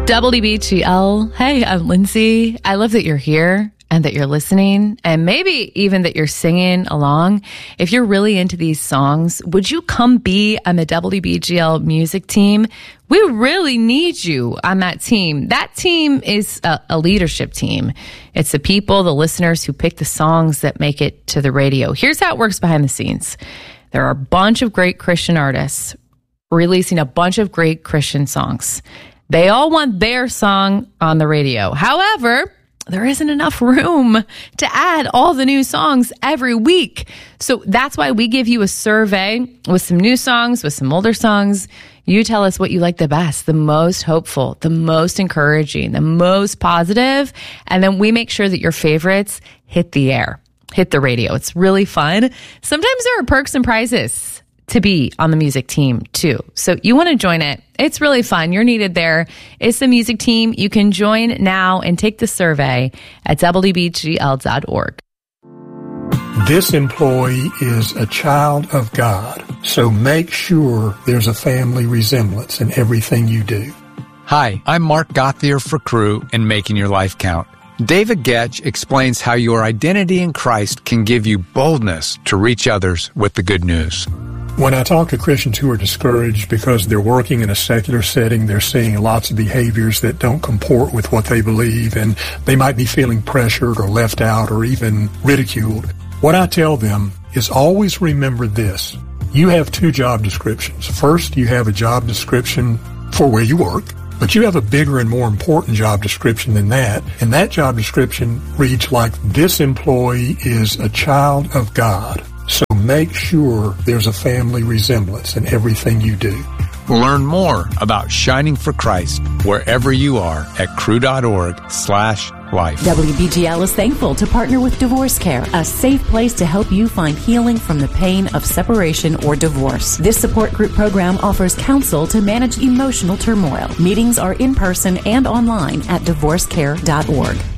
WBGL. Hey, I'm Lindsay. I love that you're here and that you're listening and maybe even that you're singing along. If you're really into these songs, would you come be on the WBGL music team? We really need you on that team. That team is a leadership team. It's the people, the listeners who pick the songs that make it to the radio. Here's how it works behind the scenes. There are a bunch of great Christian artists releasing a bunch of great Christian songs. They all want their song on the radio. However, there isn't enough room to add all the new songs every week. So that's why we give you a survey with some new songs, with some older songs. You tell us what you like the best, the most hopeful, the most encouraging, the most positive, and then we make sure that your favorites hit the air, hit the radio. It's really fun. Sometimes there are perks and prizes to be on the music team too. So you want to join it. It's really fun. You're needed there. It's the music team. You can join now and take the survey at WBGL.org. This employee is a child of God, so make sure there's a family resemblance in everything you do. Hi, I'm Mark Gothier for Crew and Making Your Life Count. David Getch explains how your identity in Christ can give you boldness to reach others with the good news. When I talk to Christians who are discouraged because they're working in a secular setting, they're seeing lots of behaviors that don't comport with what they believe, and they might be feeling pressured or left out or even ridiculed. What I tell them is always remember this. You have two job descriptions. First, you have a job description for where you work, but you have a bigger and more important job description than that, and that job description reads like, this employee is a child of God. So make sure there's a family resemblance in everything you do. Learn more about Shining for Christ wherever you are at crew.org/life. WBGL is thankful to partner with Divorce Care, a safe place to help you find healing from the pain of separation or divorce. This support group program offers counsel to manage emotional turmoil. Meetings are in person and online at divorcecare.org.